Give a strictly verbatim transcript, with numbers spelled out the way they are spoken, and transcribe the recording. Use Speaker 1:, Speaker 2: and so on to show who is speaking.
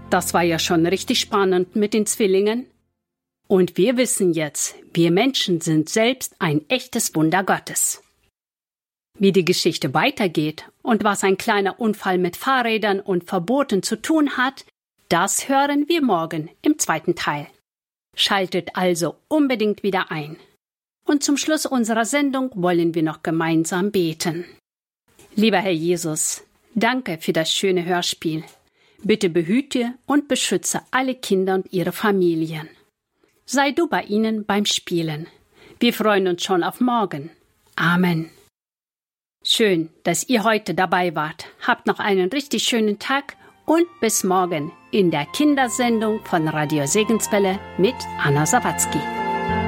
Speaker 1: Das war ja schon richtig spannend mit den Zwillingen. Und wir wissen jetzt, wir Menschen sind selbst ein echtes Wunder Gottes. Wie die Geschichte weitergeht und was ein kleiner Unfall mit Fahrrädern und Verboten zu tun hat, das hören wir morgen im zweiten Teil. Schaltet also unbedingt wieder ein. Und zum Schluss unserer Sendung wollen wir noch gemeinsam beten. Lieber Herr Jesus, danke für das schöne Hörspiel. Bitte behüte und beschütze alle Kinder und ihre Familien. Sei du bei ihnen beim Spielen. Wir freuen uns schon auf morgen. Amen. Schön, dass ihr heute dabei wart. Habt noch einen richtig schönen Tag und bis morgen in der Kindersendung von Radio Segenswelle mit Anna Sawatzki.